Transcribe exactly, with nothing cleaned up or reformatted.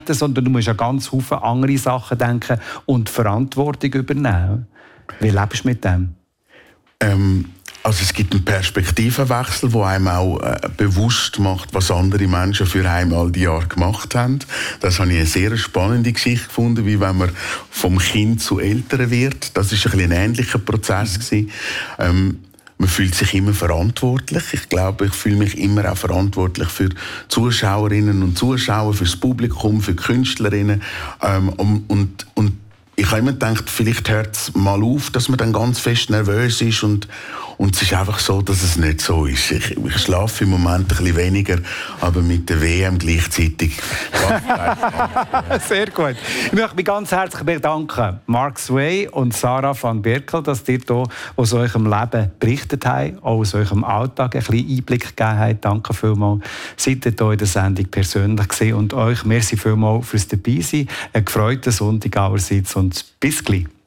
sondern du musst an ganz viele andere Sachen denken und Verantwortung übernehmen. Wie lebst du mit dem? Ähm, also es gibt einen Perspektivenwechsel, der einem auch äh, bewusst macht, was andere Menschen für einen all die Jahre gemacht haben. Das habe ich eine sehr spannende Geschichte gefunden, wie wenn man vom Kind zu Eltern wird. Das ist ein, ein ähnlicher Prozess gewesen. Ähm, Man fühlt sich immer verantwortlich. Ich glaube, ich fühle mich immer auch verantwortlich für Zuschauerinnen und Zuschauer, für das Publikum, für die Künstlerinnen. Ähm, und, und, und ich habe immer gedacht, vielleicht hört es mal auf, dass man dann ganz fest nervös ist. Und, und es ist einfach so, dass es nicht so ist. Ich, ich schlafe im Moment ein bisschen weniger, aber mit der W M gleichzeitig. Sehr gut. Ich möchte mich ganz herzlich bedanken, Mark Sway und Sarah van Berkel, dass ihr hier aus eurem Leben berichtet habt, auch aus eurem Alltag ein bisschen Einblick gegeben habt. Danke vielmals. Seid ihr hier in der Sendung persönlich gesehen und euch merci vielmals fürs Dabeisein. Einen gefreuten Sonntag allerseits und bis gleich.